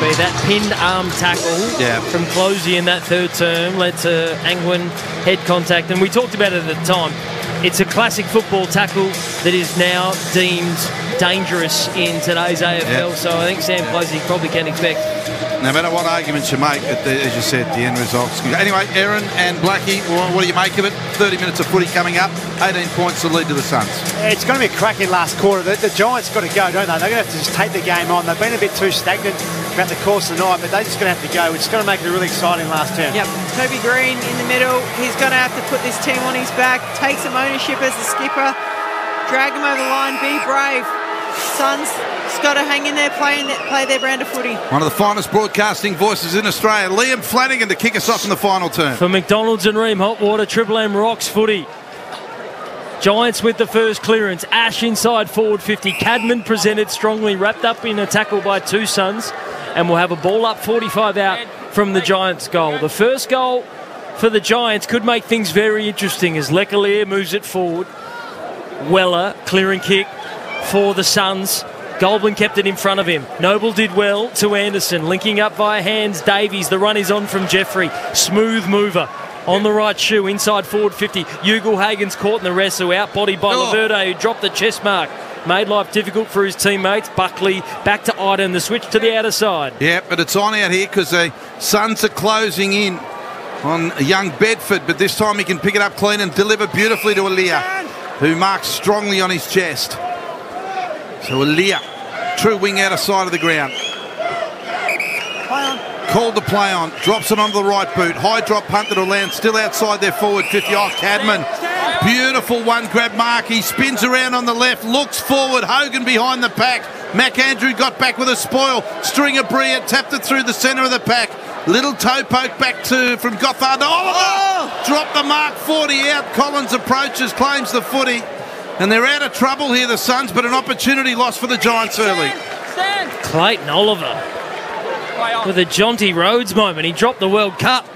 be. That pinned arm tackle from Closey in that third term led to Angwin head contact. And we talked about it at the time. It's a classic football tackle that is now deemed dangerous in today's AFL. So I think Sam Closey probably can expect. No matter what arguments you make, as you said, the end result's good. Anyway, Aaron and Blackie, what do you make of it? 30 minutes of footy coming up, 18 points to lead to the Suns. It's going to be a cracking last quarter. The Giants got to go, don't they? They're going to have to just take the game on. They've been a bit too stagnant throughout the course of the night, but they're just going to have to go, which is going to make it a really exciting last term. Yep, Toby Green in the middle. He's going to have to put this team on his back, take some ownership as the skipper, drag them over the line, be brave. Suns just got to hang in there, play their brand of footy. One of the finest broadcasting voices in Australia, Liam Flanagan, to kick us off in the final term. For McDonald's and Ream Hotwater, Triple M rocks footy. Giants with the first clearance. Ash inside forward 50. Cadman presented strongly, wrapped up in a tackle by two Suns, and we'll have a ball up 45 out from the Giants' goal. The first goal for the Giants could make things very interesting as Leclerc moves it forward. Weller, clearing kick for the Suns. Goldman kept it in front of him. Noble did well to Anderson, linking up via hands. Davies, the run is on from Jeffrey. Smooth mover on the right shoe, inside forward 50. Ugle-Hagen's caught in the wrestle, out-bodied by Laverde, who dropped the chest mark. Made life difficult for his teammates. Buckley back to Iden, the switch to the outer side. Yeah, but it's on out here because the Suns are closing in on young Bedford, but this time he can pick it up clean and deliver beautifully to Aaliyah, who marks strongly on his chest. So Aaliyah, true wing outer side of the ground. Called to play on, drops it onto the right boot. High drop punt that'll land still outside their forward 50. Oh, Cadman. Beautiful one grab mark. He spins around on the left, looks forward. Hogan behind the pack. McAndrew got back with a spoil. Stringer Bria tapped it through the centre of the pack. Little toe poke back from Gothard to Oliver. Drop the mark, 40 out. Collins approaches, claims the footy. And they're out of trouble here, the Suns, but an opportunity lost for the Giants early. Clayton Oliver with a Jonty Rhodes moment. He dropped the World Cup.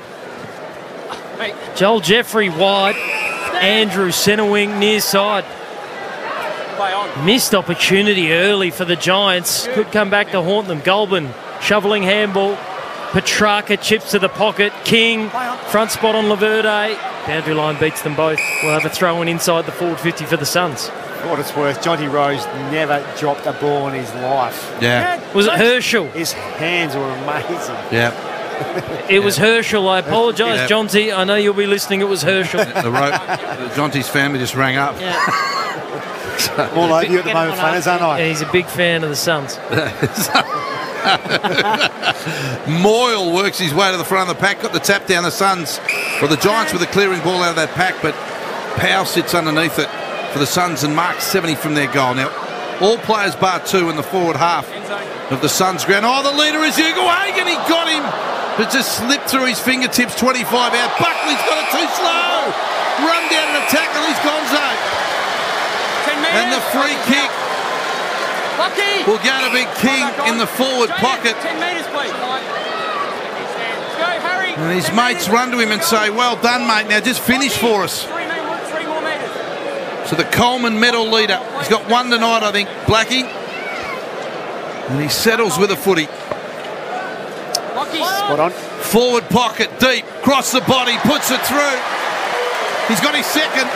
Joel Jeffrey wide. Andrew centre wing near side. Missed opportunity early for the Giants. Could come back to haunt them. Goulburn shoveling handball. Petrarca chips to the pocket. King front spot on Laverde. Boundary line beats them both. We'll have a throw in inside the forward 50 for the Suns. For what it's worth, Jonty Rose never dropped a ball in his life. Yeah. Was it Herschel? His hands were amazing. Yeah. It was Herschel. I apologise, Jonty. I know you'll be listening. It was Herschel. Jonty's family just rang up. Yeah. All over you at the moment, fans, aren't I? Yeah, he's a big fan of the Suns. Moyle works his way to the front of the pack, got the tap down the Suns. Well, the Giants with a clearing ball out of that pack, but Powell sits underneath it for the Suns and marks 70 from their goal. Now, all players bar two in the forward half of the Suns ground. Oh, the leader is Ugle-Hagen. He got him. It just slipped through his fingertips, 25 out. Buckley's got it too slow. Run down and attack, and he's gonzo. And the free kick will go to Big King in the forward pocket. 10 metres, please. Let's go, Harry. And his mates run to him and say, well done, mate. Now just finish for us. 3 more metres. So the Coleman medal leader. He's got one tonight, I think, Blackie. And he settles with a footy. Spot on. Forward pocket, deep, cross the body, puts it through. He's got his second.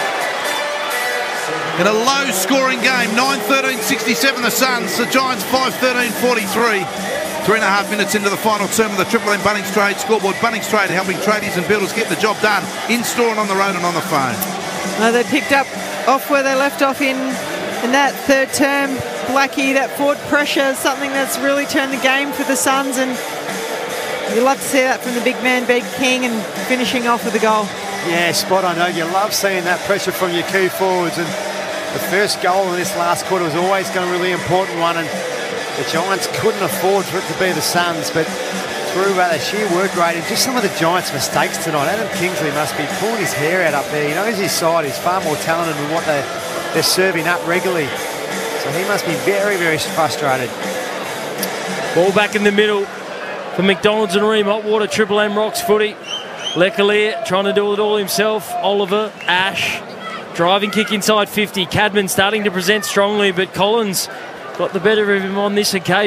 In a low-scoring game, 9-13-67 the Suns. The Giants 5-13-43. 3.5 minutes into the final term of the Triple M Bunnings Trade scoreboard. Bunnings Trade helping tradies and builders get the job done in-store and on the road and on the phone. They picked up off where they left off in that third term. Blackie, that forward pressure is something that's really turned the game for the Suns, and you love to see that from the big man, Big King, and finishing off with a goal. Yeah, spot on. You love seeing that pressure from your key forwards, and the first goal in this last quarter was always going to be a really important one, and the Giants couldn't afford for it to be the Suns, but through the sheer work rate and just some of the Giants' mistakes tonight. Adam Kingsley must be pulling his hair out up there. He knows his side. He's far more talented than what they're serving up regularly. So he must be very, very frustrated. Ball back in the middle for McDonald's and Ream Hotwater. Triple M rocks footy. Leclerc trying to do it all himself. Oliver, Ash, driving kick inside 50. Cadman starting to present strongly, but Collins got the better of him on this occasion.